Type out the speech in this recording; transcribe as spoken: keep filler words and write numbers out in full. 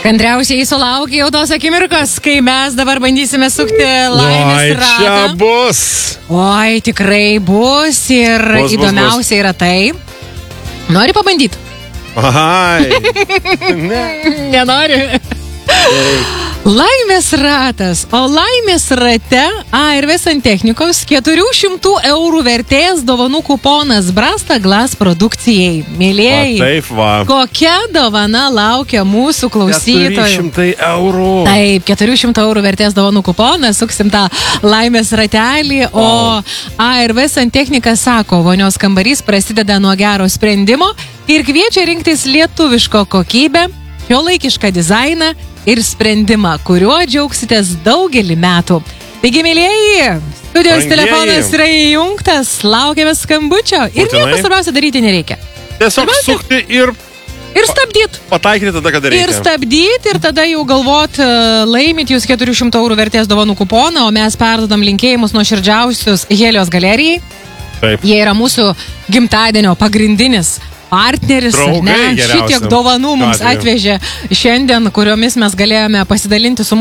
Kantriausiai sulaukia jau tos akimirkos, kai mes dabar bandysime sukti laimės ratą. Oi, čia bus. Oi, tikrai bus ir bus, įdomiausia bus, bus. yra tai. Nori pabandyti? Ai. Ne. Nenori. Laimės ratas, o laimės rate A ir V Santechnikos keturių šimtų eurų vertės dovanų kuponas Brasta Glass produkcijai. Mėlėjai, Va, taip va. Kokia dovana laukia mūsų klausytojų? keturi šimtai eurų. Taip, keturių šimtų eurų vertės dovanų kuponas, suksim tą laimės ratelį, o A ir V Santechnika sako, vonios kambarys prasideda nuo gero sprendimo ir kviečia rinktis lietuviško kokybę, šiuolaikišką dizainą ir sprendimą, kuriuo džiaugsitės daugelį metų. Taigi, mėlėjai, studijos Brangieji. telefonas yra įjungtas, laukiame skambučio ir Būtinai. nieko svarbiausia daryti nereikia. Tiesiog Svarbiausia- sukti ir Ir stabdyt. pataikyti tada, kada reikia. Ir stabdyt, ir tada jau galvot, e, laimit jūs keturių šimtų eurų vertės dovanų kuponą, o mes perdodam linkėjimus nuoširdžiausius Helios galerijai. Taip. Jie yra mūsų gimtadienio pagrindinis partneris, Draugai ar ne? geriausi. Šitiek dovanų mums Atveju. atvežė šiandien, kuriomis mes galėjome pasidalinti su